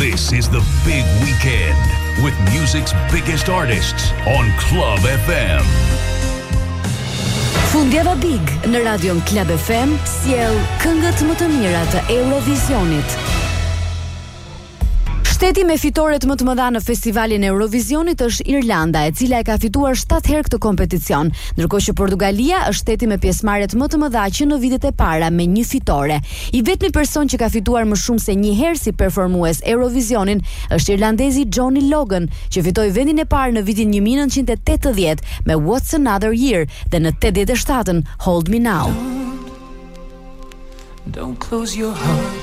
This is the big weekend with music's biggest artists on Club FM. Fundjava Big në radion Club FM sjell këngët më të mira të Eurovisionit. Shteti me fitoret më të mëdha në festivalin e Eurovisionit është Irlanda, e cila e ka fituar 7 herë këtë kompeticion, ndërkohë që Portugalia është shteti me pjesëmarrjet më të mëdha që në vitet e para me 1 fitore. I vetmi person që ka fituar më shumë se 1 herë si performues Eurovisionin është irlandezi Johnny Logan, që fitoi vendin e parë në vitin 1980 me What's Another Year dhe në 87-ën Hold Me Now. Don't close your heart